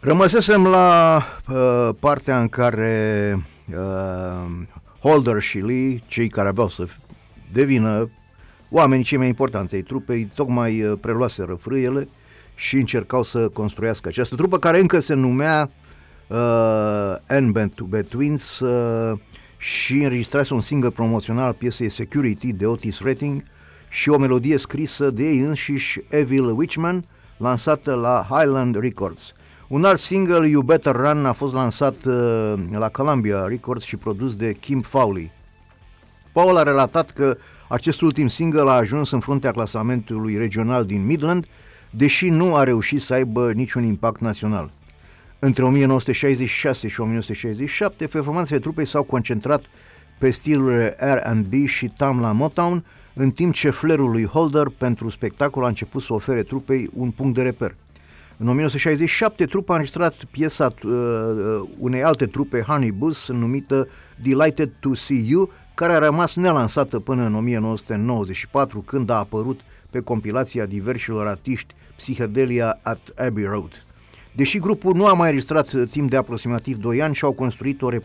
Rămăsesem la partea în care Holder și Lee, cei care aveau să devină oamenii cei mai importanți ai trupei, tocmai preluaseră frâiele și încercau să construiască această trupă, care încă se numea N-Betweens și înregistrase un single promoțional al piesei Security de Otis Redding și o melodie scrisă de ei înșiși, Evil Witchman, lansată la Highland Records. Un alt single, You Better Run, a fost lansat la Columbia Records și produs de Kim Fowley. Paul a relatat că acest ultim single a ajuns în fruntea clasamentului regional din Midland, deși nu a reușit să aibă niciun impact național. Între 1966 și 1967, performanțele trupei s-au concentrat pe stilurile R&B și Tamla Motown, în timp ce flair-ul lui Holder pentru spectacol a început să ofere trupei un punct de reper. În 1967, trupa a înregistrat piesa unei alte trupe, Honey Bus, numită Delighted to See You, care a rămas nelansată până în 1994, când a apărut pe compilația diversilor artiști Psychedelia at Abbey Road. Deși grupul nu a mai înregistrat timp de aproximativ 2 ani și au construit o